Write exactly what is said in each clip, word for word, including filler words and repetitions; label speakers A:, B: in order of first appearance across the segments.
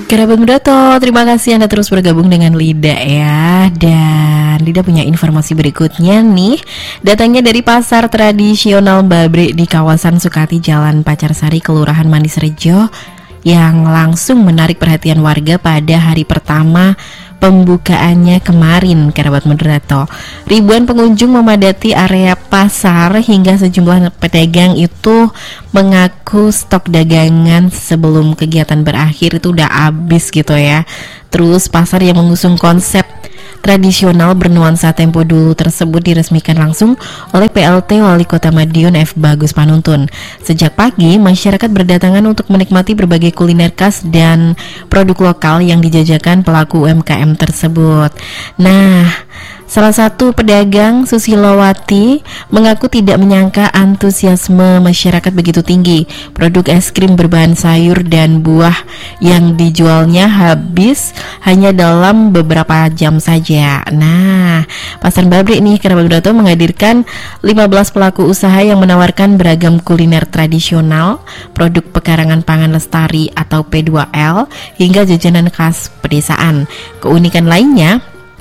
A: Kerabat Mudato, terima kasih Anda terus bergabung dengan Lida ya. Dan Lida punya informasi berikutnya nih. Datangnya dari pasar tradisional Babre di kawasan Sukati, Jalan Pacarsari, Kelurahan Manis Rejo, yang langsung menarik perhatian warga pada hari pertama pembukaannya kemarin, kerabat Moderato. Ribuan pengunjung memadati area pasar hingga sejumlah pedagang itu mengaku stok dagangan sebelum kegiatan berakhir itu udah habis gitu ya. Terus pasar yang mengusung konsep tradisional bernuansa tempo dulu tersebut diresmikan langsung oleh P L T Wali Kota Madiun F. Bagus Panuntun. Sejak pagi, masyarakat berdatangan untuk menikmati berbagai kuliner khas dan produk lokal yang dijajakan pelaku U M K M tersebut. Nah, salah satu pedagang, Susilowati, mengaku tidak menyangka antusiasme masyarakat begitu tinggi. Produk es krim berbahan sayur dan buah yang dijualnya habis hanya dalam beberapa jam saja. Nah, Pasar Babre nih, kerabat Mudato, menghadirkan lima belas pelaku usaha yang menawarkan beragam kuliner tradisional, produk pekarangan pangan lestari atau P dua L, hingga jajanan khas pedesaan. Keunikan lainnya,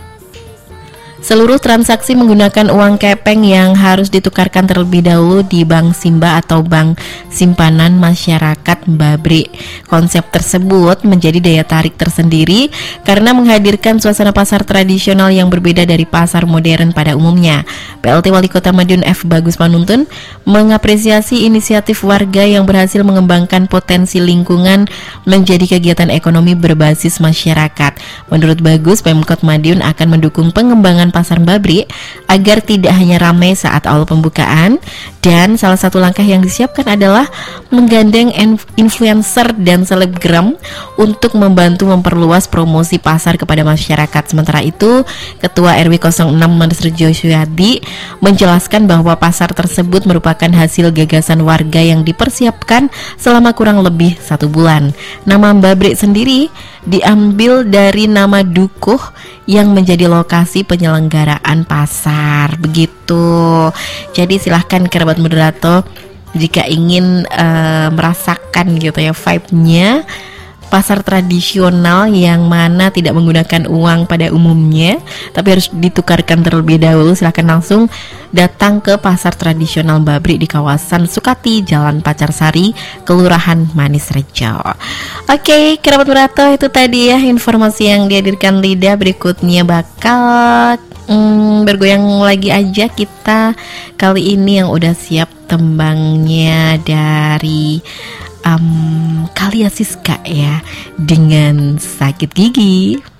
A: seluruh transaksi menggunakan uang kepeng yang harus ditukarkan terlebih dahulu di Bank Simba atau Bank Simpanan Masyarakat Babre. Konsep tersebut menjadi daya tarik tersendiri karena menghadirkan suasana pasar tradisional yang berbeda dari pasar modern pada umumnya. P L T Wali Kota Madiun F. Bagus Panuntun mengapresiasi inisiatif warga yang berhasil mengembangkan potensi lingkungan menjadi kegiatan ekonomi berbasis masyarakat. Menurut Bagus, Pemkot Madiun akan mendukung pengembangan Pasar Babre agar tidak hanya ramai saat awal pembukaan, dan salah satu langkah yang disiapkan adalah menggandeng influencer dan selebgram untuk membantu memperluas promosi pasar kepada masyarakat. Sementara itu, Ketua R W nol enam Manis Rejo Suyadi menjelaskan bahwa pasar tersebut merupakan hasil gagasan warga yang dipersiapkan selama kurang lebih satu bulan. Nama Babre sendiri diambil dari nama Dukuh yang menjadi lokasi penyelenggaraan pasar, begitu. Jadi silahkan kerabat Moderato jika ingin uh, merasakan gitu ya vibe-nya pasar tradisional yang mana tidak menggunakan uang pada umumnya tapi harus ditukarkan terlebih dahulu, silahkan langsung datang ke pasar tradisional Babre di kawasan Sukati, Jalan Pacarsari, Kelurahan Manis Rejo. Oke, kerabat Moderato, itu tadi ya informasi yang dihadirkan Lida. Berikutnya bakal hmm, bergoyang lagi aja kita kali ini yang udah siap tembangnya dari um, Kalia Siska ya, dengan Sakit Gigi.